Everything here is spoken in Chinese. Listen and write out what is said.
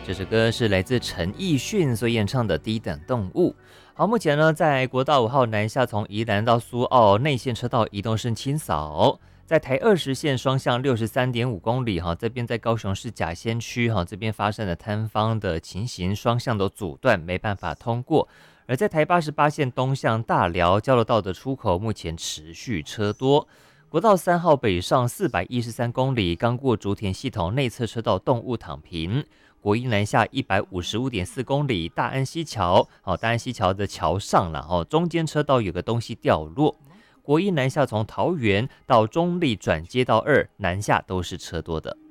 这首歌是来自陈奕迅所演唱的《低等动物》。好，目前呢，在国道5号南下从宜兰到苏澳内线车道移动是清扫，在台20线双向63.5公里这边在高雄市甲仙区这边发生了坍方的情形，双向都阻断，没办法通过。而在台88线东向大寮交流道的出口，目前持续车多。国道3号北上413公里，刚过竹田系统内侧车道动物躺平。国一南下155.4公里，大安溪桥，大安溪桥的桥上了，中间车道有个东西掉落。国一南下从桃园到中立转接道2南下都是车多的。